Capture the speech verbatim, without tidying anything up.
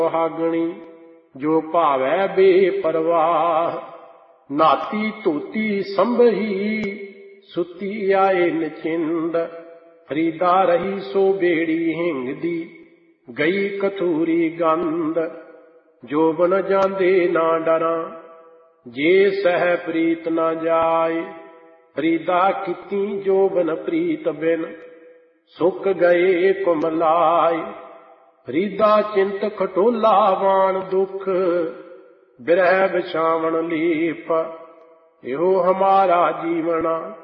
ਸੁਹਾਗਣੀ ਜੋ ਭਾਵੈ ਬੇਪਰਵਾਹ। ਨਾਤੀ ਧੋਤੀ ਸੰਭਹੀ ਸੁਤੀ ਆਏ ਨਚਿੰਦ। ਫਰੀਦਾ ਰਹੀ ਸੋ ਬੇੜੀ ਹਿੰਗ ਦੀ ਗਈ ਕਥੂਰੀ ਗੰਧ। ਜੋਬਨ ਜਾਂਦੇ ਨਾ ਡਰਾਂ ਜੇ ਸਹਿ ਪ੍ਰੀਤ ਨਾ ਜਾਏ। ਫਰੀਦਾ ਕੀਤੀ ਜੋਬਨ ਪ੍ਰੀਤ ਬਿਨ ਸੁੱਕ ਗਏ ਕੁਮਲਾਏ। ਫਰੀਦਾ ਚਿੰਤ ਖਟੋਲਾ ਵਾਣ ਦੁੱਖ ਬਿਰਹਿ ਬਿਛਾਵਣ ਲੀਪ। ਇਹੋ ਹਮਾਰਾ ਜੀਵਣਾ